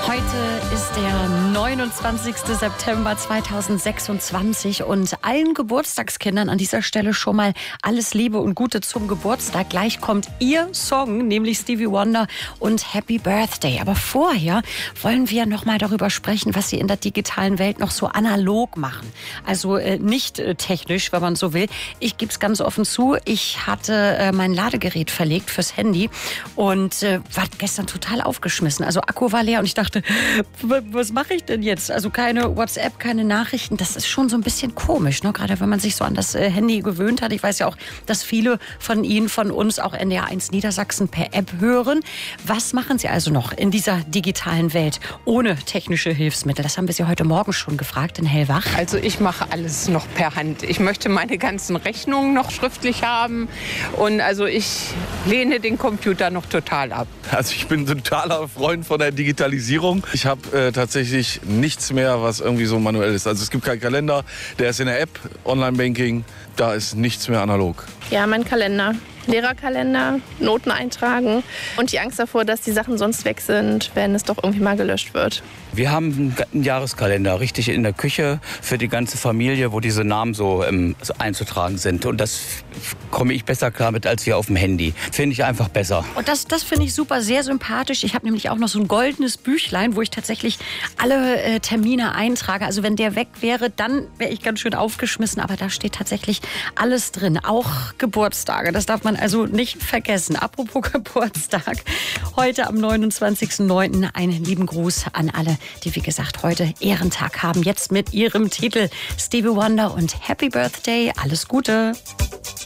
Heute ist der 29. September 2026 und allen Geburtstagskindern an dieser Stelle schon mal alles Liebe und Gute zum Geburtstag. Gleich kommt Ihr Song, nämlich Stevie Wonder und Happy Birthday. Aber vorher wollen wir noch mal darüber sprechen, was Sie in der digitalen Welt noch so analog machen. Also nicht technisch, wenn man so will. Ich gebe es ganz offen zu, ich hatte mein Ladegerät verlegt fürs Handy und war gestern total aufgeschmissen. Also Akku war leer und ich dachte, was mache ich denn jetzt? Also keine WhatsApp, keine Nachrichten. Das ist schon so ein bisschen komisch, ne? Gerade wenn man sich so an das Handy gewöhnt hat. Ich weiß ja auch, dass viele von Ihnen, von uns auch NDR 1 Niedersachsen per App hören. Was machen Sie also noch in dieser digitalen Welt ohne technische Hilfsmittel? Das haben wir Sie heute Morgen schon gefragt in Hellwach. Also ich mache alles noch per Hand. Ich möchte meine ganzen Rechnungen noch schriftlich haben. Und also ich lehne den Computer noch total ab. Also ich bin totaler Freund von der Digitalisierung. Ich habe tatsächlich nichts mehr, was irgendwie so manuell ist. Also es gibt keinen Kalender, der ist in der App, Online-Banking, da ist nichts mehr analog. Ja, mein Kalender. Lehrerkalender, Noten eintragen und die Angst davor, dass die Sachen sonst weg sind, wenn es doch irgendwie mal gelöscht wird. Wir haben einen Jahreskalender, richtig in der Küche für die ganze Familie, wo diese Namen so einzutragen sind. Und das komme ich besser klar mit als hier auf dem Handy. Finde ich einfach besser. Und das finde ich super, sehr sympathisch. Ich habe nämlich auch noch so ein goldenes Büchlein, wo ich tatsächlich alle Termine eintrage. Also wenn der weg wäre, dann wäre ich ganz schön aufgeschmissen. Aber da steht tatsächlich alles drin, auch Geburtstage. Das darf man also nicht vergessen. Apropos Geburtstag, heute am 29.09. einen lieben Gruß an alle, die wie gesagt heute Ehrentag haben. Jetzt mit ihrem Titel Stevie Wonder und Happy Birthday. Alles Gute.